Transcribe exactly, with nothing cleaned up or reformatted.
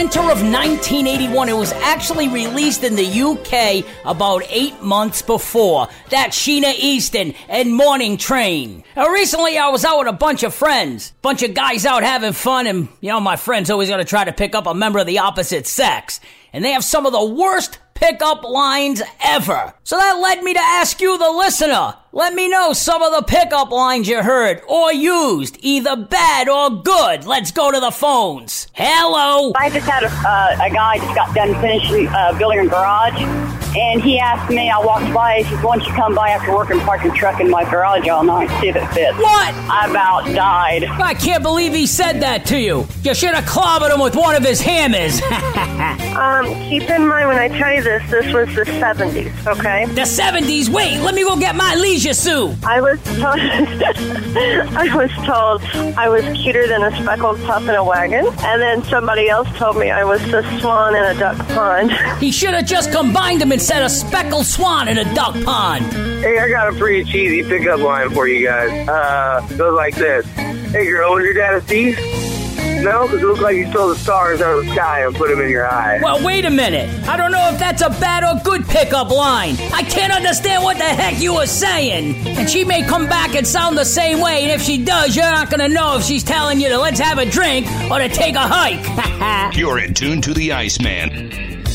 Winter of nineteen eighty-one. It was actually released in the U K about eight months before. That's Sheena Easton and Morning Train. Now, recently I was out with a bunch of friends. Bunch of guys out having fun, and, you know, my friend's always going to try to pick up a member of the opposite sex. And they have some of the worst pickup lines ever. So that led me to ask you, the listener. Let me know some of the pickup lines you heard or used, either bad or good. Let's go to the phones. Hello. I just had a, uh, a guy just got done finishing uh, building a garage, and he asked me, I walked by, he says, why don't you come by after work and park your truck in my garage all night, see if it fits. What? I about died. I can't believe he said that to you. You should have clobbered him with one of his hammers. um, keep in mind when I tell you this, this was the seventies, okay? The seventies? Wait, let me go get my leisure suit. I was told, I was told I was cuter than a speckled pup in a wagon, and then somebody else told me I was the swan in a duck pond. He should have just combined them and said a speckled swan in a duck pond. Hey, I got a pretty cheesy pickup line for you guys. Uh, goes like this. Hey girl, was your dad a thief? No, because it looks like you stole the stars out of the sky and put them in your eye. Well, wait a minute. I don't know if that's a bad or good pickup line. I can't understand what the heck you were saying. And she may come back and sound the same way, and if she does, you're not going to know if she's telling you to let's have a drink or to take a hike. You're in tune to the Iceman.